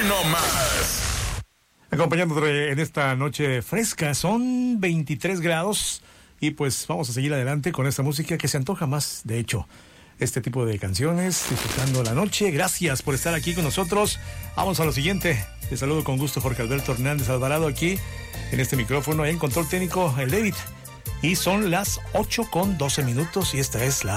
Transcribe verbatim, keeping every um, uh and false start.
no más. Acompañándote en esta noche fresca, son veintitrés grados y pues vamos a seguir adelante con esta música que se antoja más, de hecho, este tipo de canciones, disfrutando la noche. Gracias por estar aquí con nosotros. Vamos a lo siguiente. Te saludo con gusto, Jorge Alberto Hernández Alvarado, aquí en este micrófono, en control técnico, el David. Y son las ocho con doce minutos y esta es la